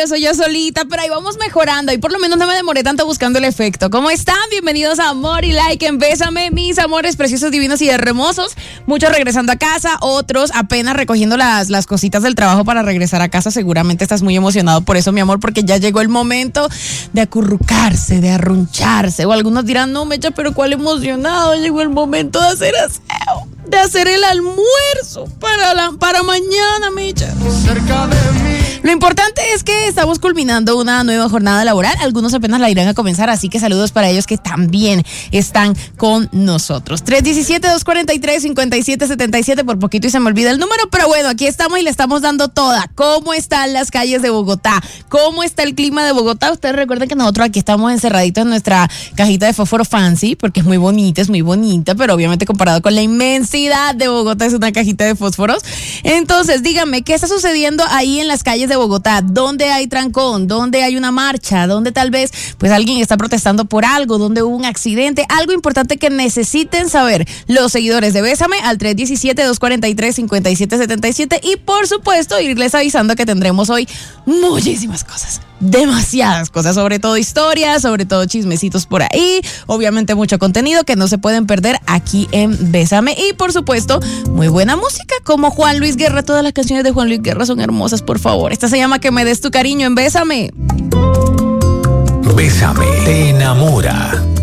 nervioso yo solita, pero ahí vamos mejorando y por lo menos no me demoré tanto buscando el efecto. ¿Cómo están? Bienvenidos a Amor y Like en Bésame, mis amores preciosos, divinos y hermosos. Muchos regresando a casa, otros apenas recogiendo las cositas del trabajo para regresar a casa. Seguramente estás muy emocionado por eso, mi amor, porque ya llegó el momento de acurrucarse, de arruncharse. O algunos dirán, no, Mecha, pero ¿cuál emocionado? Llegó el momento de hacer aseo, de hacer el almuerzo para mañana, Mecha. Cerca de mí. Lo importante es que estamos culminando una nueva jornada laboral. Algunos apenas la irán a comenzar, así que saludos para ellos que también están con nosotros. 317-243-5777, por poquito y se me olvida el número, pero bueno, aquí estamos y le estamos dando toda. ¿Cómo están las calles de Bogotá? ¿Cómo está el clima de Bogotá? Ustedes recuerden que nosotros aquí estamos encerraditos en nuestra cajita de fósforo fancy, porque es muy bonita, pero obviamente comparado con la inmensidad de Bogotá es una cajita de fósforos. Entonces, díganme, ¿qué está sucediendo ahí en las calles de Bogotá? ¿Dónde hay trancón? ¿Dónde hay una marcha? ¿Dónde tal vez pues alguien está protestando por algo? ¿Dónde hubo un accidente? Algo importante que necesiten saber los seguidores de Bésame al 317-243-5777 y por supuesto irles avisando que tendremos hoy muchísimas cosas. Demasiadas cosas, sobre todo historias, sobre todo chismecitos por ahí, obviamente mucho contenido que no se pueden perder aquí en Bésame y por supuesto muy buena música como Juan Luis Guerra. Todas las canciones de Juan Luis Guerra son hermosas, por favor. Esta se llama Que me des tu cariño en Bésame. Bésame te enamora.